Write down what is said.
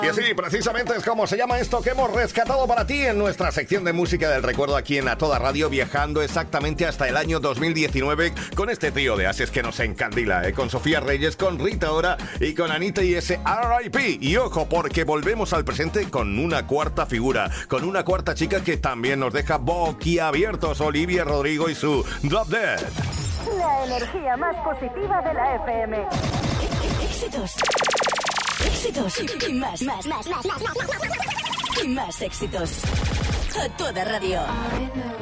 Y así, precisamente es como se llama esto que hemos rescatado para ti en nuestra sección de música del recuerdo aquí en A Toda Radio, viajando exactamente hasta el año 2019 con este trío de ases que nos encandila, con Sofía Reyes, con Rita Ora y con Anita y ese R.I.P. Y ojo, porque volvemos al presente con una cuarta figura, con una cuarta chica que también nos deja boquiabiertos, Olivia Rodrigo y su Drop Dead. La energía más positiva de la FM. Éxitos. Éxitos y más. Y más éxitos. A Toda Radio.